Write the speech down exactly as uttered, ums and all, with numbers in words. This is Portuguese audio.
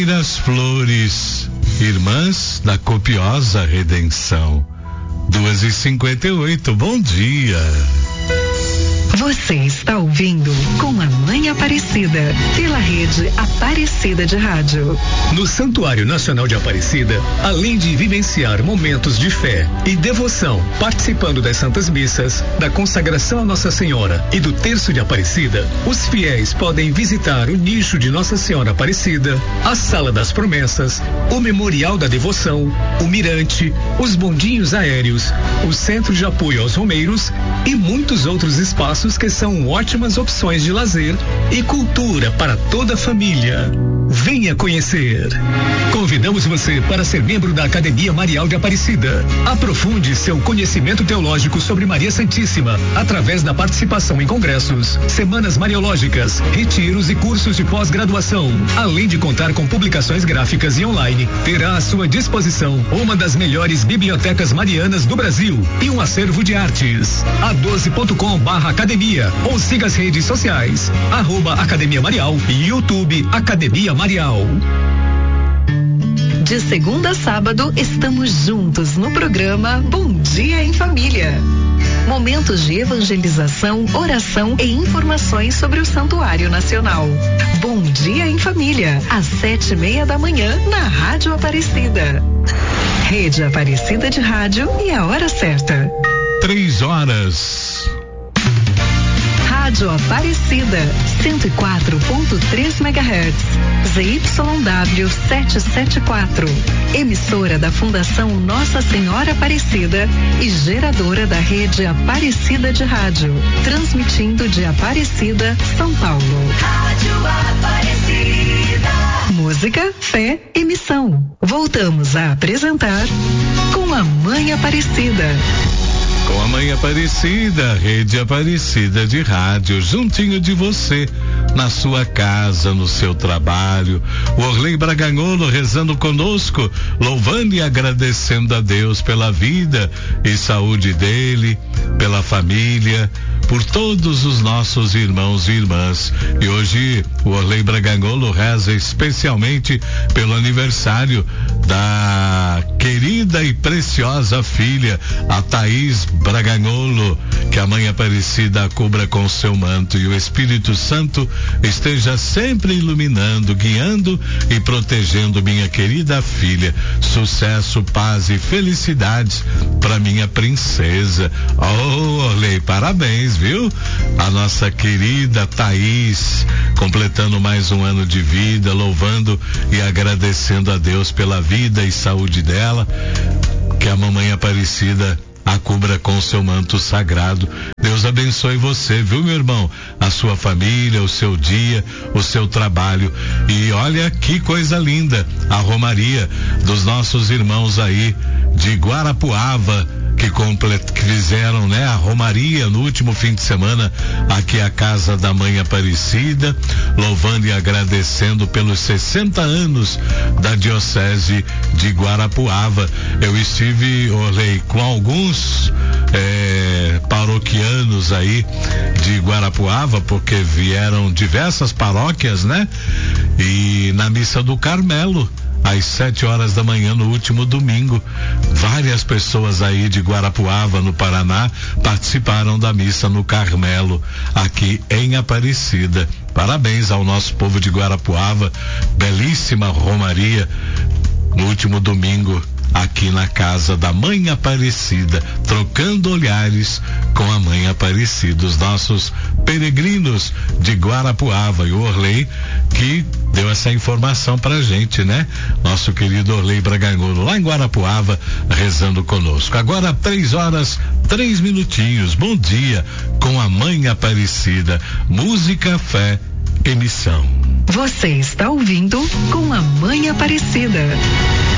As flores, irmãs da copiosa redenção. Duas e cinquenta e oito, bom dia. Você está ouvindo Com a Mãe Aparecida, pela rede Aparecida de Rádio. No Santuário Nacional de Aparecida, além de vivenciar momentos de fé e devoção, participando das Santas Missas, da consagração a Nossa Senhora e do Terço de Aparecida, os fiéis podem visitar o nicho de Nossa Senhora Aparecida, a Sala das Promessas, o Memorial da Devoção, o Mirante, os bondinhos aéreos, o Centro de Apoio aos Romeiros e muitos outros espaços que são ótimas opções de lazer e cultura para toda a família. Venha conhecer. Convidamos você para ser membro da Academia Marial de Aparecida. Aprofunde seu conhecimento teológico sobre Maria Santíssima através da participação em congressos, semanas mariológicas, retiros e cursos de pós-graduação. Além de contar com publicações gráficas e online, terá à sua disposição uma das melhores bibliotecas marianas do Brasil e um acervo de artes. a doze ponto com barra academia ou siga as redes sociais, arroba Academia Marial e YouTube Academia Marial. De segunda a sábado, estamos juntos no programa Bom Dia em Família. Momentos de evangelização, oração e informações sobre o Santuário Nacional. Bom Dia em Família, às sete e meia da manhã, na Rádio Aparecida. Rede Aparecida de Rádio e a hora certa. Três horas. Rádio Aparecida, cento e quatro ponto três megahertz, Z Y W setecentos e setenta e quatro, emissora da Fundação Nossa Senhora Aparecida e geradora da rede Aparecida de Rádio, transmitindo de Aparecida, São Paulo. Rádio Aparecida. Música, fé e missão. Voltamos a apresentar Com a Mãe Aparecida. Com a Mãe Aparecida, rede Aparecida de Rádio, juntinho de você, na sua casa, no seu trabalho. O Orley Braganholo rezando conosco, louvando e agradecendo a Deus pela vida e saúde dele, pela família, por todos os nossos irmãos e irmãs. E hoje o Orley Braganholo reza especialmente pelo aniversário da querida e preciosa filha, a Thaís Braganholo. Que a Mãe Aparecida a cubra com seu manto e o Espírito Santo esteja sempre iluminando, guiando e protegendo minha querida filha. Sucesso, paz e felicidades para minha princesa. Oh, Orley, parabéns, viu? A nossa querida Thaís, completando mais um ano de vida, louvando e agradecendo a Deus pela vida e saúde dela. Que a Mamãe Aparecida a cubra com seu manto sagrado. Deus abençoe você, viu, meu irmão? A sua família, o seu dia, o seu trabalho. E olha que coisa linda, a romaria dos nossos irmãos aí de Guarapuava, que, complet, que fizeram, né, a romaria no último fim de semana aqui à casa da Mãe Aparecida, louvando e agradecendo pelos sessenta anos da Diocese de Guarapuava. Eu estive, Orley, com alguns é, paroquianos aí de Guarapuava, porque vieram diversas paróquias, né? E na missa do Carmelo, às sete horas da manhã no último domingo, várias pessoas aí de Guarapuava, no Paraná, participaram da missa no Carmelo, aqui em Aparecida. Parabéns ao nosso povo de Guarapuava, belíssima romaria no último domingo aqui na casa da Mãe Aparecida, trocando olhares com a Mãe Aparecida, os nossos peregrinos de Guarapuava. E o Orley que deu essa informação pra gente, né? Nosso querido Orley Braganholo, lá em Guarapuava, rezando conosco. Agora, três horas, três minutinhos. Bom dia com a Mãe Aparecida. Música, fé e missão. Você está ouvindo Com a Mãe Aparecida.